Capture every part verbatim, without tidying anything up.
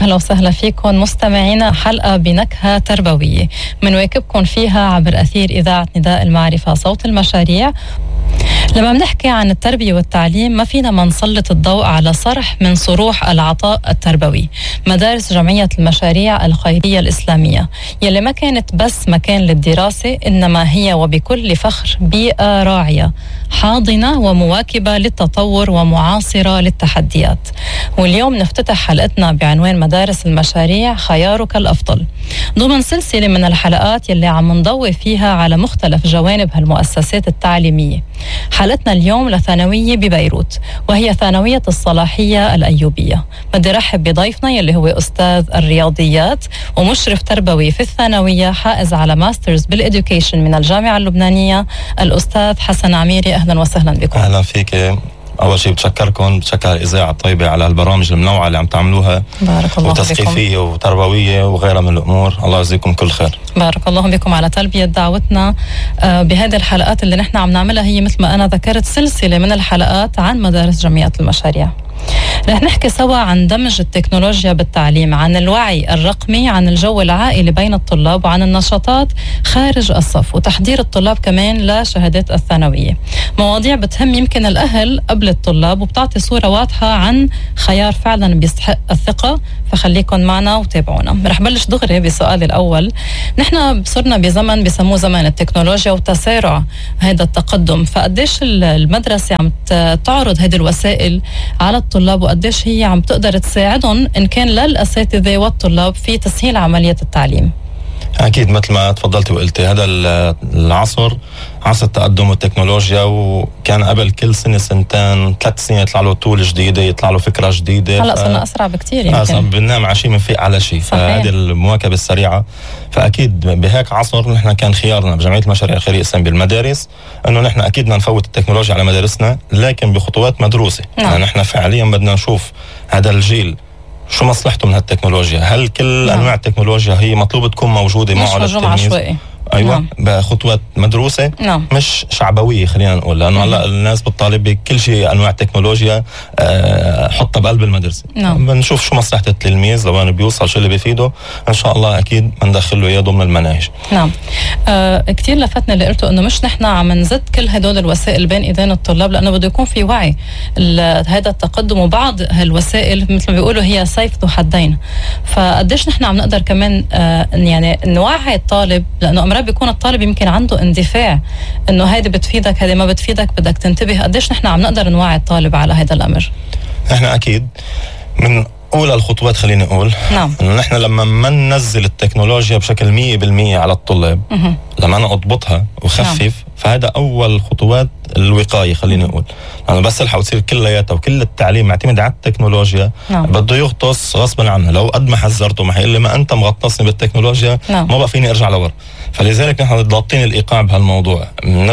أهلا وسهلا فيكم مستمعينا، حلقة بنكهة تربوية منواكبكم فيها عبر أثير إذاعة نداء المعرفة صوت المشاريع. لما بنحكي عن التربية والتعليم ما فينا ما نسلط الضوء على صرح من صروح العطاء التربوي، مدارس جمعية المشاريع الخيرية الإسلامية يلي ما كانت بس مكان للدراسة، إنما هي وبكل فخر بيئة راعية حاضنة ومواكبة للتطور ومعاصرة للتحديات. واليوم نفتتح حلقتنا بعنوان مدارس المشاريع خيارك الأفضل، ضمن سلسلة من الحلقات يلي عم نضوي فيها على مختلف جوانب هالمؤسسات التعليمية. حلقتنا اليوم لثانوية ببيروت، وهي ثانوية الصلاحية الأيوبية. بدي رحب بضيفنا يلي هو أستاذ الرياضيات ومشرف تربوي في الثانوية، حائز على ماسترز بالإدوكيشن من الجامعة اللبنانية، الأستاذ حسن عميري. أهلا وسهلا بكم. أهلا فيك. أول شيء بتشكركم، بتشكر الإذاعة الطيبة على البرامج المنوعة اللي عم تعملوها، بارك الله وتثقيفية بكم وتربوية وغيرها من الأمور. الله يجزيكم كل خير. بارك الله بكم على تلبية دعوتنا بهذه الحلقات اللي نحن عم نعملها. هي مثل ما أنا ذكرت سلسلة من الحلقات عن مدارس جمعية المشاريع. رح نحكي سوا عن دمج التكنولوجيا بالتعليم، عن الوعي الرقمي، عن الجو العائلي بين الطلاب، وعن النشاطات خارج الصف، وتحضير الطلاب كمان لشهادات الثانوية. مواضيع بتهم يمكن الأهل قبل الطلاب وبتعطي صورة واضحة عن خيار فعلا بيستحق الثقة. فخليكن معنا وتابعونا. رح بلش دغري بسؤالي الأول. نحن صرنا بزمن بسموه زمن التكنولوجيا وتسارع هذا التقدم، فقديش المدرسة عم تعرض هذه الوسائل على الطلاب، وقديش هي عم تقدر تساعدهم إن كان للأساتذة والطلاب في تسهيل عملية التعليم؟ أكيد مثل ما تفضلتي وقلتي، هذا العصر عصر التقدم والتكنولوجيا، وكان قبل كل سنة سنتين ثلاث سنين يطلع له طول جديدة، يطلع له فكرة جديدة. هلأ صرنا أسرع بكتير يمكن. أسرع، بننام على شيء بنفيق على شيء. فهذه المواكبة السريعة. فأكيد بهيك عصر نحن كان خيارنا بجمعية المشاريع الخيرية الإسلامية بالمدارس إنه نحن أكيد بدنا نفوت التكنولوجيا على مدارسنا، لكن بخطوات مدروسة. نعم. يعني نحن فعليا بدنا نشوف هذا الجيل شو مصلحته من هالتكنولوجيا. هل كل نعم. أنواع التكنولوجيا هي مطلوب تكون موجودة معه للتلميذ؟ أيوة. نعم. بخطوات مدروسة. نعم. مش شعبوية خلينا نقول، لأنه هلا الناس بتطالب بكل شيء أنواع التكنولوجيا أه حطها بقلب المدرسة. نعم. بنشوف شو مصلحة التلميذ، لو أنه بيوصل شو اللي بيفيده إن شاء الله أكيد بندخله إياه ضمن المناهج. نعم. آه كتير لفتنا اللي قلته إنه مش نحن عم نزد كل هدول الوسائل بين إيدين الطلاب، لأنه بده يكون في وعي هذا التقدم، وبعض هالوسائل مثل ما بيقولوا هي سيف ذو حدين. فقديش نحن عم نقدر كمان آه يعني نوعي الطالب، لأنه أمرار بيكون الطالب يمكن عنده اندفاع إنه هيدي بتفيدك هيدي ما بتفيدك بدك تنتبه. قديش نحن عم نقدر نوعي الطالب على هذا الأمر؟ احنا أكيد من أولى الخطوات خلينا نقول نعم. إنه نحن لما ما ننزل التكنولوجيا بشكل مية بالمية على الطلاب، مه. لما أنا أضبطها وخفف، نعم. فهذا أول خطوات الوقاية خلينا نقول. لأنه بس الحق تصير كلياتها وكل التعليم معتمد على التكنولوجيا، نعم. بده يغطس غصبا عنه. لو قد ما حذرته ما حيقول لي ما أنت مغطسني بالتكنولوجيا، نعم. ما بقى فيني أرجع لورا. فلذلك نحن ضابطين الإيقاع بهالموضوع،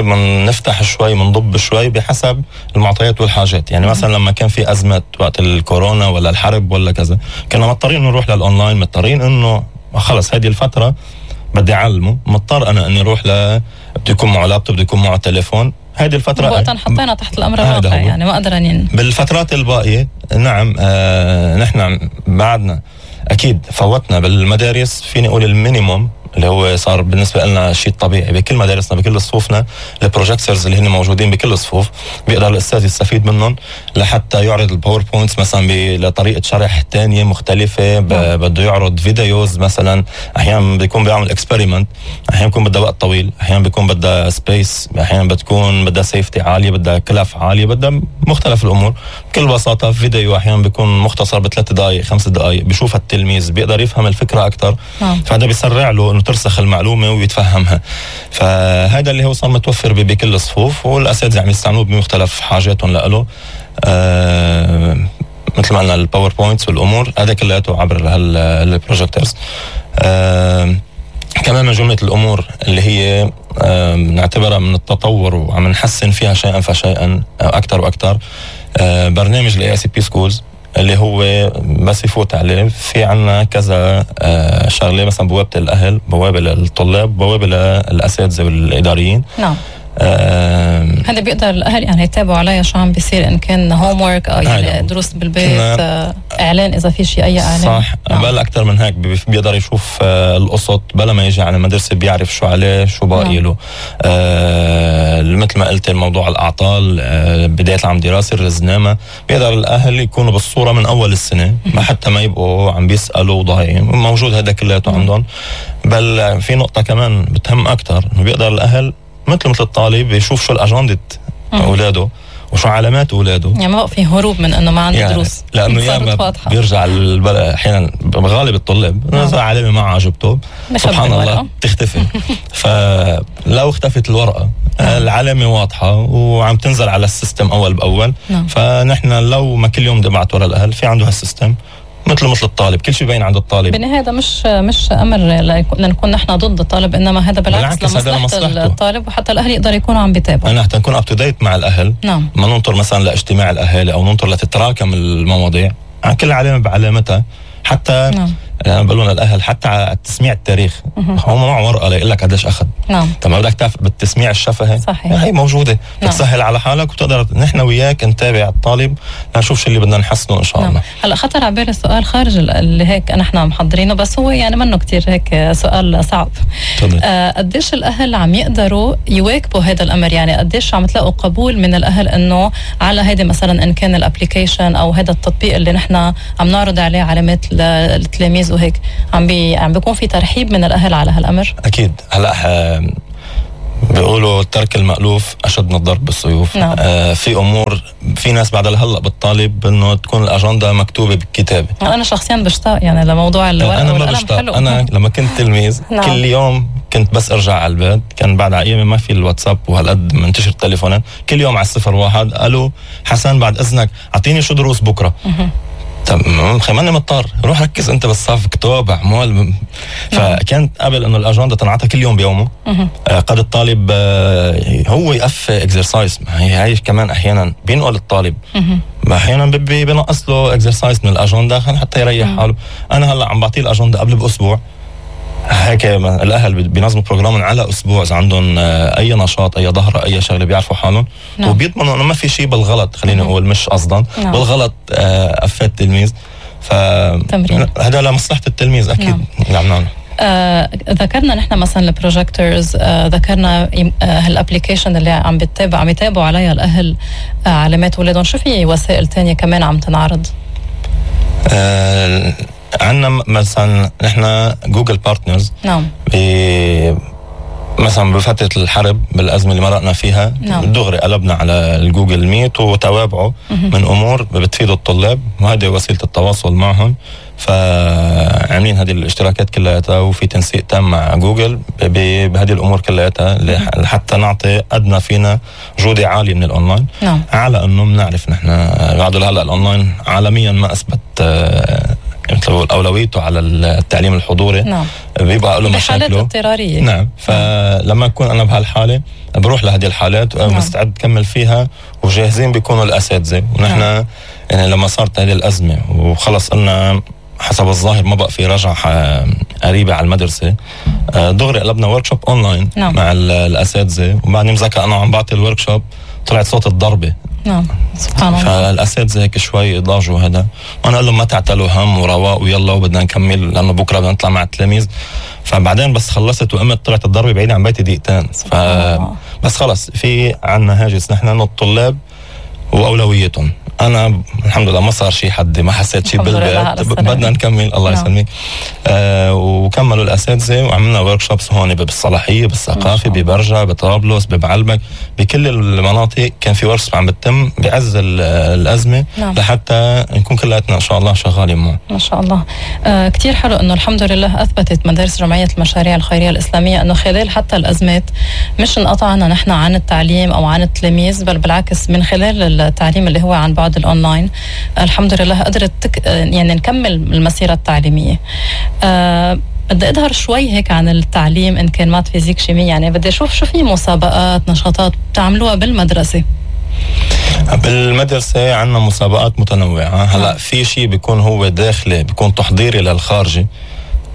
نفتح شوي منضب شوي بحسب المعطيات والحاجات. يعني مثلا لما كان في أزمة وقت الكورونا ولا الحرب ولا كذا، كنا مضطرين نروح للأونلاين، مضطرين إنه خلص هذه الفترة بدي أعلمه، مضطر أنا إني أروح ل بده يكون معه لابتوب، بده يكون معه تليفون. هذه الفترة وقتا حطينا تحت الأمر الواقع، يعني ما قدر أن بالفترات الباقية. نعم. آه نحن بعدنا أكيد فوتنا بالمدارس فيني أقول المينيموم اللي هو صار بالنسبة لنا شيء طبيعي بكل مدارسنا بكل صفوفنا. البروجيكتورز اللي هن موجودين بكل الصفوف بيقدر الأستاذ يستفيد منهم لحتى يعرض الباوربوينتس مثلا بطريقة شرح تانية مختلفة. بده يعرض فيديوز مثلا، أحيانا بيكون بيعمل اكسبيريمنت، أحيانا بيكون بدها وقت طويل، أحيانا بيكون بدها سبيس، أحيانا بتكون بدها سيفتي عالية، بدها كلف عالية، بدها مختلف الأمور. بكل بساطة فيديو أحيانا بيكون مختصر بثلاث دقائق خمس دقائق، بيشوف التلميذ بيقدر يفهم الفكرة أكتر. فهذا بيسرع له ترسخ المعلومة ويتفهمها. فهذا اللي هو صار متوفر بكل الصفوف، والأساتذة عم يستعملوه بمختلف حاجاتهم لأله. آه مثل ما قلنا الباوربوينتس والأمور هذا كلياته عبر هالبروجيكتورز. آه كمان من جملة الأمور اللي هي آه نعتبرها من التطور وعم نحسن فيها شيئا فشيئا أكتر وأكتر، آه برنامج ال إيه آي سي بي Schools اللي هو بس يفوت عليه في عنا كذا آه شغله، مثلا بوابه الاهل، بوابه للطلاب، بوابه للاساتذه والاداريين. نعم. آه هذا بيقدر الاهل يعني يتابعوا عليها شو عم بيصير، ان كان هوم ورك او يعني دروس بالبيت، آه اعلان اذا في شيء اي اعلان. صح. نعم. بل اكثر من هيك بيقدر يشوف آه القسط بلا ما يجي على المدرسه، بيعرف شو عليه شو باقي له. آه مثل ما قلت موضوع الاعطال، آه بدايه العام الدراسي، الرزنامه، بيقدر الاهل يكونوا بالصوره من اول السنه حتى ما يبقوا عم بيسالوا وضايعين، موجود هذا كلياته عندهم. بل في نقطه كمان بتهم اكثر، انه بيقدر الاهل مثل مثل الطالب يشوف شو الاجندة اولاده وشو علامات اولاده، يعني ما في هروب من انه ما عنده يعني دروس، لانه ياما بيرجع احيانا بغالب الطلاب اذا علامه ما عجبته سبحان الله تختفي. فلو اختفت الورقه العلامه واضحه وعم تنزل على السيستم اول باول. نعم. فنحن لو ما كل يوم دبعت ورا الاهل في عنده هالسيستم مثل مثل الطالب، كل شيء باين عند الطالب. بالنهاية هذا مش مش امر لنكون نحن ضد الطالب، انما هذا بالعكس لمصلحة الطالب، وحتى الاهل يقدروا يكونوا عم بيتابعوا. نحن نكون اب تو ديت مع الاهل. نعم. ما ننطر مثلا لاجتماع الاهالي او ننطر لتتراكم المواضيع، عن كل علامه بعلامتها. حتى نعم. يعني بقول لنا الاهل حتى على تسميع التاريخ هو ما معه ورقه ليقول لك قديش اخذ. نعم. طب بدك تعرف بالتسميع الشفهي صحيح هي موجوده. نعم. بتسهل على حالك وبتقدر نحن وياك نتابع الطالب لنشوف شو اللي بدنا نحسنه ان شاء الله. نعم. هلا خطر على بالي السؤال خارج اللي هيك نحن محضرينه، بس هو يعني منه كتير هيك سؤال صعب. آه قديش الاهل عم يقدروا يواكبوا هذا الامر؟ يعني قديش عم تلاقوا قبول من الاهل انه على هيدي مثلا ان كان الابلكيشن او هذا التطبيق اللي نحن عم نعرض عليه علامات للتلاميذ وهيك، عم بي عم بيكون في ترحيب من الاهل على هالامر؟ اكيد. هلا بيقولوا الترك المألوف اشد من الضرب بالسيوف. نعم. آه في امور في ناس بعد هلا بالطالب انه تكون الاجنده مكتوبه بالكتابه. انا شخصيا بشتاق يعني لموضوع الورقه انا ما بشتاق. انا لما كنت تلميذ نعم. كل يوم كنت بس ارجع على البيت، كان بعد ايام ما في الواتساب وهالقد منتشر التليفونات، كل يوم على الصفر واحد الو حسن بعد اذنك اعطيني شو دروس بكره. طب ماني مضطر، روح ركز انت بالصف كتاب اعمال. فكانت قبل انه الاجنده تنعطى كل يوم بيومه. آه قد الطالب آه هو يقف اكسرسايز، هي هي كمان احيانا بينقل الطالب، احيانا بينقص له اكسرسايز من الاجنده حتى يريح حاله. انا هلا عم بعطيه الاجنده قبل باسبوع، هيك الاهل بينظموا بروجرام على اسبوع اذا عندهم اي نشاط اي ظهر اي شغله بيعرفوا حالهم. نعم. وبيضمنوا انه ما في شيء بالغلط، خلينا نقول مش قصدا. نعم. بالغلط افات التلميذ، فهذا لمصلحه التلميذ اكيد. نعم. نعم. آه، ذكرنا نحن مثلا البروجيكتورز، آه، ذكرنا آه، هالابليكيشن اللي عم بتتابع عم يتابعوا عليها الاهل آه، علامات اولادهم. شو في وسائل تانية كمان عم تنعرض؟ آه عندنا مثلا نحن جوجل بارتنرز. نعم. مثلا بفترة الحرب بالأزمة اللي مرقنا فيها. نعم. دغري قلبنا على الجوجل ميت وتوابعه من أمور بتفيد الطلاب، وهذه وسيلة التواصل معهم. فعاملين هذه الاشتراكات كلها وفي تنسيق تام مع جوجل بهذه الأمور كلها لحتى نعطي أدنى فينا جودة عالية من الأونلاين. نعم. على أنه بنعرف نحن بعد هلا الأونلاين عالميا ما أثبت مثل أولويته على التعليم الحضوري. نعم. بيبقى له مشاكله بحالات اضطرارية. نعم. فلما أكون أنا بهالحالة بروح لهذه الحالات ومستعد نعم. كمل فيها وجاهزين بيكونوا الأساتذة. ونحن نعم. يعني لما صارت هذه الأزمة وخلص قلنا حسب الظاهر ما بقى في رجعة قريبة على المدرسة، دغري قلبنا وركشوب أونلاين. نعم. مع الأساتذة، وبعدين مذكر أنا عم بعطي الوركشوب طلعت صوت الضربة. نعم سبحان الله. فالأساتذة هيك شوي ضاجوا هذا، وانا قال لهم ما تعتلوا هم ورواق ويلا وبدنا نكمل لانه بكره بدنا نطلع مع التلاميذ. فبعدين بس خلصت وقمت طلعت الضربه بعيده عن بيتي دقيقتين. ف بس خلص في عنا هاجس نحن انه الطلاب واولويتهم. انا الحمد لله ما صار شيء حدي، ما حسيت شيء بالبيت، بدنا نكمل الله يسلمك. آه وكملوا الاساتذه وعملنا ورك شوبس هون بالصلاحيه بالثقافه ببرجه بطرابلس ببعلبك بكل المناطق. كان في ورش عم بتتم بعز الازمه. نعم. لحتى نكون كلياتنا ان شاء الله شغالين معه. ما شاء الله. آه كثير حلو انه الحمد لله اثبتت مدارس جمعيه المشاريع الخيريه الاسلاميه انه خلال حتى الازمات مش انقطعنا نحن عن التعليم او عن التلاميذ، بل بالعكس من خلال التعليم اللي هو عن بعد الاونلاين الحمد لله قدرت تك... يعني نكمل المسيره التعليميه. أه بدي اظهر شوي هيك عن التعليم ان كان مات فيزيك شيمي، يعني بدي اشوف شو في مسابقات نشاطات بتعملوها بالمدرسه. بالمدرسه عندنا مسابقات متنوعه. هلا في شيء بيكون هو داخلي بيكون تحضيري للخارجي،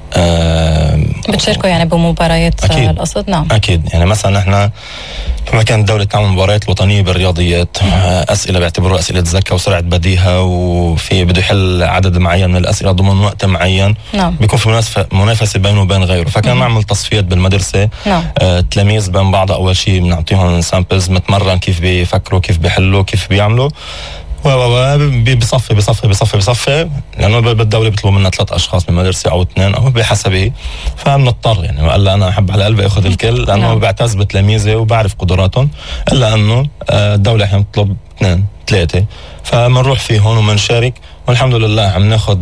آه بتشاركوا يعني بمباريات أكيد. القصد؟ نعم أكيد. يعني مثلا احنا لما كانت الدولة تعمل مباريات الوطنية بالرياضيات، أسئلة بيعتبروا أسئلة ذكاء وسرعة بديهة، وفي بده يحل عدد معين من الأسئلة ضمن وقت معين. نعم. بيكون في منافسة منافسة بينه وبين غيره. فكان نعمل تصفيات بالمدرسة. نعم. آه تلاميذ بين بعض. أول شيء بنعطيهم سامبلز متمرن كيف بيفكروا، كيف بيحلوا، كيف بيعملوا، و و بصفي بصفي بصفي بصفي لأنه بالدولة بيطلبوا منا ثلاث أشخاص من مدرسة أو اثنين أو بحسبه. فبنضطر يعني قال أنا أحب على قلبي أخذ الكل لأنه نعم. بعتز بتلاميذي وبعرف قدراتهم، إلا أنه الدولة أحيانا بتطلب اثنين ثلاثة، فمنروح فيهم ومنشارك، والحمد لله عم ناخد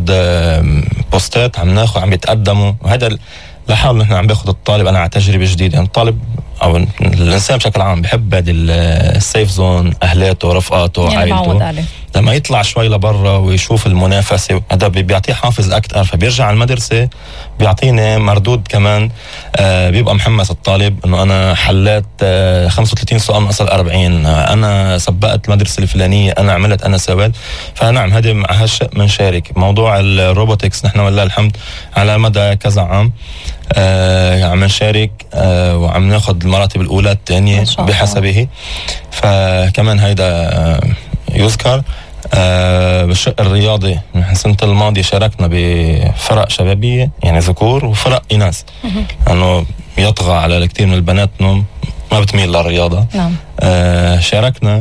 بوستات، عم ناخد عم بيتقدموا. وهذا لحاله نحن عم باخد الطالب أنا على تجربة جديدة. يعني الطالب أو الإنسان بشكل عام بحب هذه السيف زون، أهلاته، رفقاته، يعني عائلته. لما يطلع شوي لبرا ويشوف المنافسة هذا بيعطيه حافز أكثر، فبيرجع على المدرسة بيعطيني مردود كمان. آه بيبقى محمس الطالب إنه أنا حليت آه خمسة وثلاثين سؤال من أصل أربعين، آه أنا سبقت المدرسة الفلانية، أنا عملت، أنا سويت. فنعم هذه مع هالشيء منشارك. موضوع الروبوتكس نحن والله الحمد على مدى كذا عام آه عم نشارك آه وعم ناخذ المراتب الأولى الثانية بحسبه. فكمان هيدا آه يذكر. آه بالشق الرياضي السنة الماضية شاركنا بفرق شبابية يعني ذكور وفرق إناث، لأنه يطغى على الكثير من البنات إنه ما بتميل للرياضة. نعم. آه شاركنا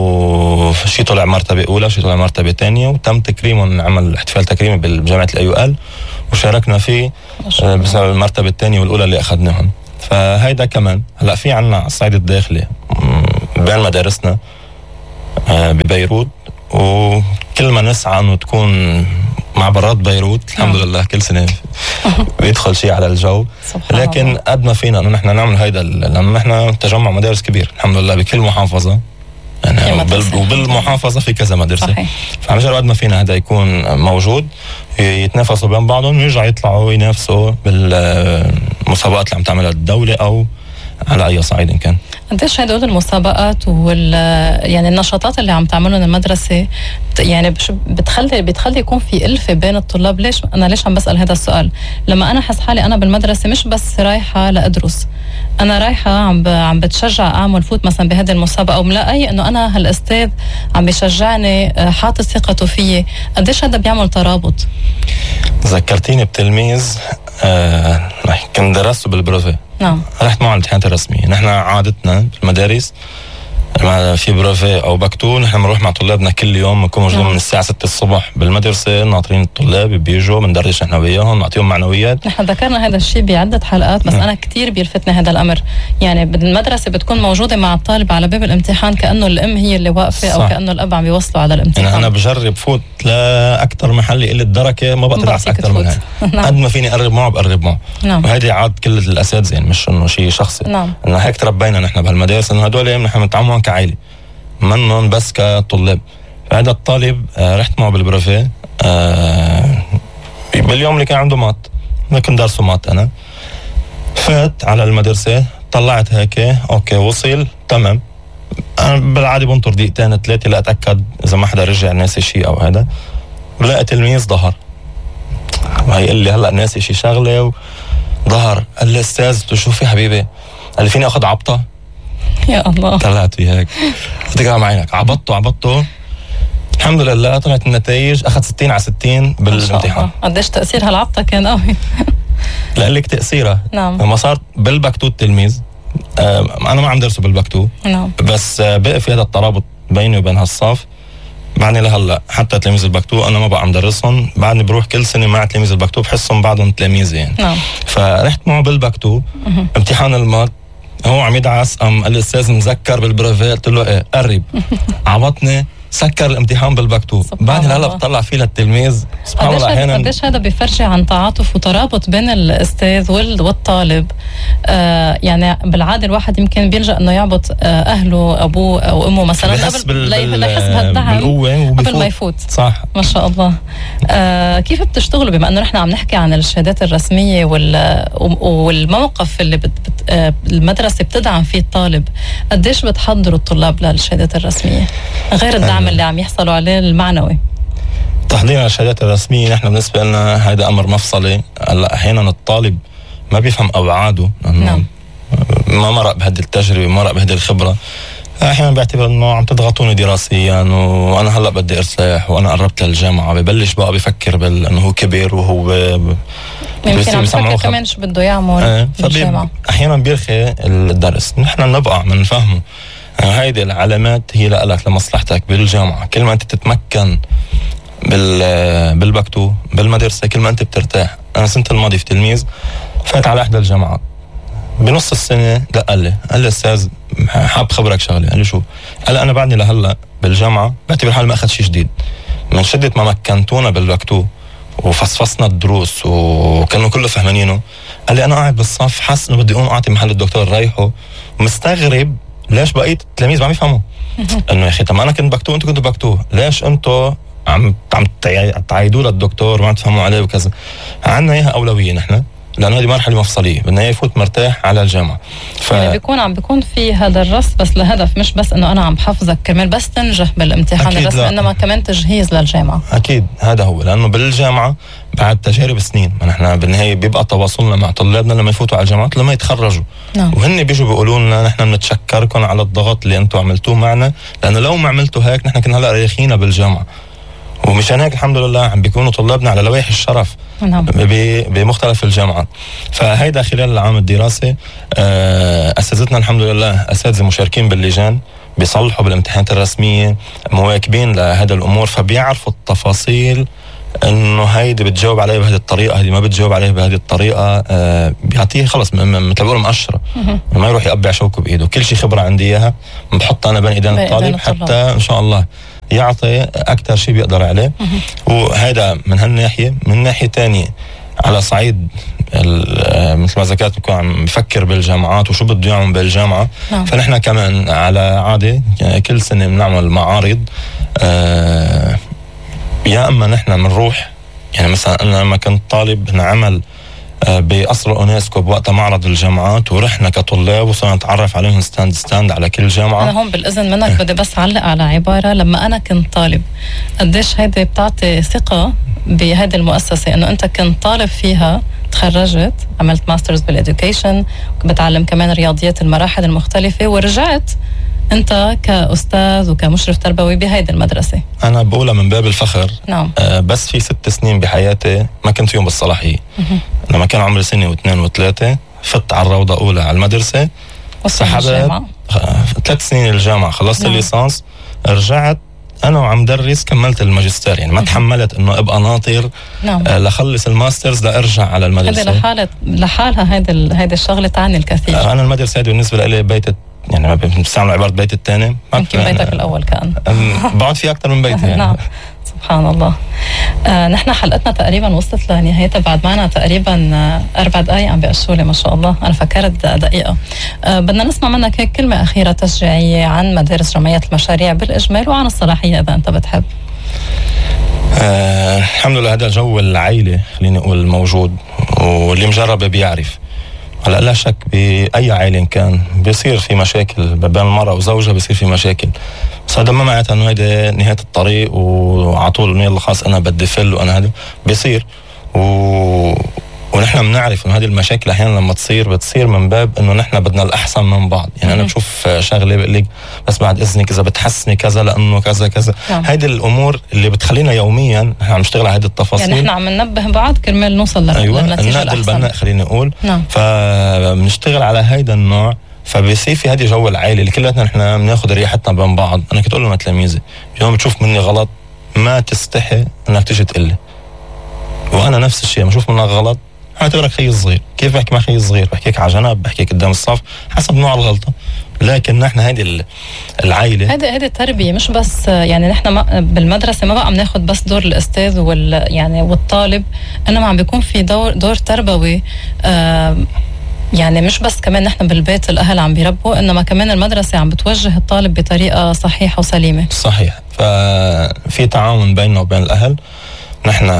وشي طلع مرتبة أولى شي طلع مرتبة ثانية، وتم تكريمهم، عمل احتفال تكريمي بجامعة الأيو ال وشاركنا فيه آه بسبب المرتبة الثانية والأولى اللي أخذناهم. فهيدا كمان هلأ في عنا على الصعيد الداخلي بين مدارسنا آه ببيروت، وكل ما نسعى انه تكون مع برات بيروت الحمد لله كل سنه بيدخل شيء على الجو. لكن قد ما فينا انه نحن نعمل هيدا، لانه نحن تجمع مدارس كبير الحمد لله بكل محافظه يعني، وبالمحافظه في كذا مدرسه. فعم نجرب قد ما فينا هذا يكون موجود، يتنافسوا بين بعضهم ويرجعوا يطلعوا وينافسوا بالمسابقات اللي عم تعملها الدوله او على اي صعيد إن كان. قديش هدول المسابقات وال يعني النشاطات اللي عم تعملهم المدرسه يعني بتخلي بتخلي يكون في ألفة بين الطلاب؟ ليش انا ليش عم بسال هذا السؤال؟ لما انا حس حالي انا بالمدرسه مش بس رايحه لادرس، انا رايحه عم ب... عم بتشجع اعمل فوت مثلا بهذه المسابقه، وملاقي انه انا هالاستاذ عم بيشجعني، حاطط ثقته فيي. قديش هذا بيعمل ترابط؟ ذكرتيني بتلميذ آه كان درسته بالبروفي. نعم. رحت معه على الامتحانات الرسمية. نحن عادتنا بالمدارس لما في بروفي او بكتو نحن بنروح مع طلابنا كل يوم، بنكون موجودين من الساعة ستة الصبح بالمدرسة ناطرين الطلاب بيجوا، بندردش نحن وياهم، نعطيهم معنويات. نحن ذكرنا هذا الشيء بعدة حلقات، بس م. انا كثير بيلفتني هذا الامر. يعني بالمدرسة بتكون موجودة مع الطالب على باب الامتحان كأنه الام هي اللي واقفة، او كأنه الاب عم بيوصلوا على الامتحان. يعني انا بجرب فوت لاكثر محل قلة دركة ما بقدر اعرف اكثر من هيك. نعم. قد ما فيني اقرب معه بقرب معه. نعم. وهذه عاد كل الاساتذة يعني، مش انه شيء شخصي. نعم. انه هيك تربينا نحن بهالمدارس، انه هدول نحن بنتعاملهم كعائلة منهم بس كطلاب. فهذا الطالب آه رحت معه بالبروفي آه باليوم اللي كان عنده مات، انا كنت دارسه مات. انا فات على المدرسة طلعت هيك اوكي وصل تمام. انا بالعادة بنطر دقيقتين ثلاثة لأتأكد اذا ما حدا رجع ناسي شيء او هذا. بلاقي تلميذ ظهر وهي قال لي هلا ناسي شيء شغلة وظهر. قال لي استاذ شوفي حبيبي، قال لي فيني اخذ عبطة؟ يا الله. طلعت في هيك تقرا عينك عبطته عبطته الحمد لله طلعت النتائج، اخذ ستين على ستين بالامتحان. قديش تاثير هالعبطه كان قوي؟ لقال لك تاثيرها. نعم. لما صار بالبكتو التلميذ آه انا ما عم درسه بالبكتو. نعم. بس آه بقى في هذا الترابط بيني وبين هالصف. بعدني لهلا حتى تلاميذ البكتو انا ما بقى عم درسهم، بعدني بروح كل سنه مع تلاميذ البكتو بحسهم بعضهم تلاميذي يعني. نعم. فرحت معه بالبكتو امتحان المات، هو عم يدعس، قام قال لي استاذ مذكر بالبروفي؟ قلت له ايه قرب. عبطني سكر الامتحان بالبكتو. بعدين هلا بطلع فيه للتلميذ سبحان الله. احيانا قديش هذا بيفرجي عن تعاطف وترابط بين الاستاذ والطالب. آه يعني بالعاده الواحد يمكن بيلجأ انه يعبط آه اهله ابوه او امه مثلا قبل لا يحس بهالدعم قبل ما يفوت. صح ما شاء الله. آه كيف بتشتغلوا بما انه نحن عم نحكي عن الشهادات الرسميه والموقف اللي بت بت آه المدرسه بتدعم فيه الطالب؟ قديش بتحضروا الطلاب للشهادات الرسميه غير الدعم اللي عم يحصلوا عليه المعنوي؟ تحضير على الشهادات الرسمية نحن بالنسبة لنا هذا أمر مفصلي. هلا أحيانا الطالب ما بيفهم أبعاده لأنه نعم. ما مرق بهذه التجربة، ما مرق بهذه الخبرة، أحيانا بيعتبر إنه عم تضغطوني دراسيا وأنا هلا بدي أرتاح وأنا قربت للجامعة. ببلش بقى بفكر بال إنه هو كبر وهو ب... يمكن عم بفكر كمان شو بده يعمل آه بالجامعة. أحيانا بيرخي الدرس، نحن نبقى من فهمه. هيدي العلامات هي لك لمصلحتك بالجامعة. كل ما أنت تتمكن بال بالبكتو بالمدرسة كل ما أنت بترتاح. أنا سنة الماضي في تلميذ فات على إحدى الجامعات، بنص السنة دق لي قال لي أستاذ حاب خبرك شغلة. قال لي شو؟ قال أنا بعدني لهلا بالجامعة بعتبر حالي ما أخذ شيء جديد من شدة ما مكنتونا بالبكتو وفصفصنا الدروس وكانوا كله فهمانينه. قال لي أنا قاعد بالصف حاسس إنه بدي أقوم أعطي محل الدكتور رايحه ومستغرب ليش بقيت التلاميذ ما بيفهموا إنه يا أخي طب أنا كنت بكتو أنتوا كنتوا بكتو، ليش أنتوا عم عم تعيدوا للدكتور وما تفهموا عليه وكذا. عنا إياها أولوية نحن لأنه هذه مرحلة مفصلية بدنا يفوت مرتاح على الجامعة. ف... يعني بيكون عم بيكون في هذا الرص بس لهدف مش بس إنه أنا عم بحفظك كمان بس تنجح بالامتحان الرسمي، إنما كمان تجهيز للجامعة. أكيد هذا هو، لأنه بالجامعة بعد تجارب سنين ما نحن بالنهاية بيبقى تواصلنا مع طلابنا لما يفوتوا على الجامعات لما يتخرجوا نعم. وهن بيجوا بيقولوا لنا نحن بنتشكركم على الضغط اللي أنتم عملتوه معنا، لأنه لو ما عملتوا هيك نحن كنا هلا ريخينا بالجامعة. ومشان هيك الحمد لله عم بيكونوا طلابنا على لوائح الشرف نعم. بمختلف الجامعات. فهيدا خلال العام الدراسي أساتذتنا الحمد لله أساتذة مشاركين باللجان بيصلحوا بالامتحانات الرسمية مواكبين لهذا الأمور، فبيعرفوا التفاصيل إنه هيدي بتجاوب عليه بهذه الطريقة، هيدي ما بتجاوب عليه بهذه الطريقة. آه بيعطيه خلص مثل بقول مقشرة ما يروح يقبع شوكه بإيده. كل شيء خبرة عندي إياها بحطها أنا بين إيدين الطالب حتى إن شاء الله يعطي أكتر شيء بيقدر عليه. وهذا من هالناحية. من ناحية تانية على صعيد مثل ما ذكرت بكون عم بفكر بالجامعات وشو بده يعمل بالجامعة نعم. فنحن كمان على عادة كل سنة بنعمل معارض. آه يا أما نحن بنروح يعني مثلا أنا لما كنت طالب نعمل بقصر اونسكو بوقتها معرض الجامعات ورحنا كطلاب وصرنا نتعرف عليهم ستاند ستاند على كل جامعه. انا هون بالاذن منك بدي بس اعلق على عباره لما انا كنت طالب قديش هيدي بتعطي ثقه بهذه المؤسسه انه انت كنت طالب فيها، تخرجت عملت ماسترز بالاديوكيشن بتعلم كمان رياضيات المراحل المختلفه ورجعت انت كاستاذ وكمشرف تربوي بهيدي المدرسه. انا بقولها من باب الفخر نعم. آه بس في ست سنين بحياتي ما كنت فيهم بالصلاحيه. لما كان عمري سنه واثنين وثلاثه فت على الروضه اولى على المدرسه سحبت آه ثلاث سنين الجامعه خلصت نعم. الليسانس رجعت انا وعم درس كملت الماجستير يعني ما مه. تحملت انه ابقى ناطر نعم. آه لخلص الماسترز لارجع على المدرسه. هذه لحالة لحالها هيدي هيدي الشغله تعني الكثير. آه انا المدرسه هذه بالنسبه لي بيت يعني ما بنستعمل عبارة بيت الثاني يمكن بيتك الأول كان بقعد فيه أكثر من بيتي يعني. نعم سبحان الله. آه نحن حلقتنا تقريبا وصلت لنهايتها بعد معنا تقريبا آه أربع دقائق عم بيقشوا لي ما شاء الله أنا فكرت دقيقة. آه بدنا نسمع منك هيك كلمة أخيرة تشجيعية عن مدارس جمعية المشاريع بالإجمال وعن الصلاحية إذا أنت بتحب. آه الحمد لله هذا الجو العائلة خليني أقول موجود واللي مجرب بيعرف. هلا لا شك بأي عائلة كان بيصير في مشاكل بين المرأة وزوجها بيصير في مشاكل، بس هذا ما معناته انه هيدا نهاية الطريق وعلى طول انه يلا خلاص انا بدي فل وانا هذا بيصير و... ونحن بنعرف انه هذه المشاكل احيانا لما تصير بتصير من باب انه نحن بدنا الاحسن من بعض. يعني انا بشوف شغله بقول لك بس بعد اذنك اذا بتحسني كذا لانه كذا كذا نعم. هيدي الامور اللي بتخلينا يوميا عم نشتغل على هذه التفاصيل يعني نحن عم ننبه بعض كرمال نوصل أيوة للنتيجه الاحسن. البناء خليني اقول نعم. فبنشتغل على هيدا النوع فبيصير في هذه جو العائله اللي كلنا نحن بناخذ ريحتنا بين بعض. انا كنت اقول لهم تلاميذي يوم بتشوف مني غلط ما تستحي انك تيجي تقول لي، وانا نفس الشيء بشوف منك غلط اعتبرك خي صغير. كيف بحكي مع خي صغير؟ بحكيك على جنب، بحكيك قدام الصف حسب نوع الغلطه. لكن نحن هيدي العائله هذه هذه التربيه مش بس يعني نحن بالمدرسه ما بقى عم ناخذ بس دور الاستاذ وال يعني والطالب، انما عم بيكون في دور دور تربوي. آه يعني مش بس كمان نحن بالبيت الاهل عم بيربوا، انما كمان المدرسه عم بتوجه الطالب بطريقه صحيحه وسليمه. صحيح. ففي تعاون بيننا وبين الاهل. نحن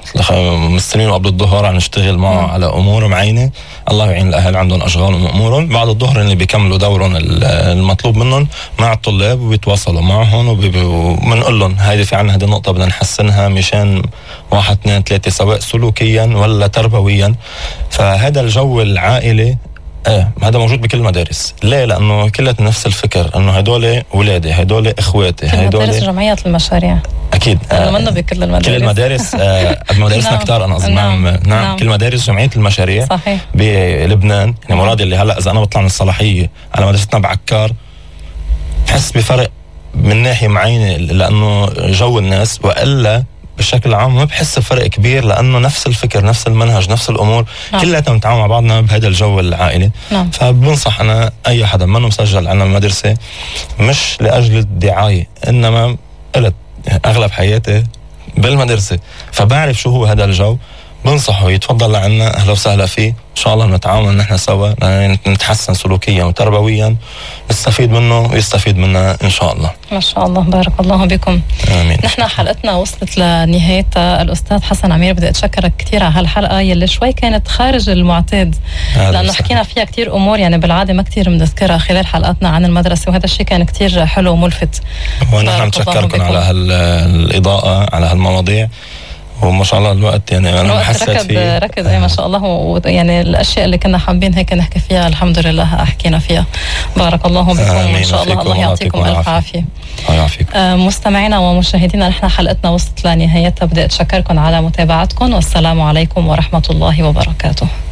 مستلمين قبل الظهر عم نشتغل معه م. على امور معينه. الله يعين الاهل عندهم اشغالهم وامورهم. بعد الظهر اللي بيكملوا دورهم المطلوب منهم مع الطلاب وبيتواصلوا معهم وبنقول لهم هيدي في عنا هذه النقطه بدنا نحسنها مشان واحد اثنين ثلاثه، سواء سلوكيا ولا تربويا. فهذا الجو العائلي ايه هذا موجود بكل المدارس. ليه؟ لانه كلها نفس الفكر، انه هدول اولادي، هدول اخواتي، هدول مدارس جمعيات المشاريع. اكيد آه منه بكل المدارس. كل المدارس آه مدارسنا كتار انا قصدي. نعم. نعم. نعم كل مدارس جمعيه المشاريع صحيح بلبنان. يعني مرادي اللي هلا اذا انا بطلع من الصلاحيه على مدرستنا بعكار بحس بفرق من ناحيه معينه، لانه جو الناس، والا بشكل عام ما بحس بفرق كبير، لانه نفس الفكر، نفس المنهج، نفس الامور. نعم. كلها بنتعامل مع بعضنا بهذا الجو العائلي. نعم. فبنصح انا اي حدا منه مسجل عنا المدرسه مش لاجل الدعايه، انما قلت اغلب حياتي بالمدرسه فبعرف شو هو هذا الجو، بنصحه يتفضل لعنا، اهلا وسهلا فيه. ان شاء الله نتعاون نحن سوا نتحسن سلوكيا وتربويا، نستفيد منه ويستفيد منا ان شاء الله. ما شاء الله، بارك الله بكم. امين. نحن حلقتنا وصلت لنهايتها. الاستاذ حسن عمير بدي اتشكرك كثير على هالحلقه يلي شوي كانت خارج المعتاد، لانه حكينا فيها كثير امور يعني بالعاده ما كثير بنذكرها خلال حلقاتنا عن المدرسه، وهذا الشيء كان كثير حلو وملفت. ونحن نتشكركم على هالاضاءه على هالمواضيع، وما شاء الله الوقت يعني انا حسيت ركض فيه ركض اي ما شاء الله. يعني الاشياء اللي كنا حابين هيك نحكي فيها الحمد لله حكينا فيها. بارك الله بكم وان شاء الله الله يعطيكم الف عافيه. الله يعافيك. آه مستمعينا ومشاهدينا، نحن حلقتنا وصلت لنهايتها. بدي اتشكركم على متابعتكم، والسلام عليكم ورحمه الله وبركاته.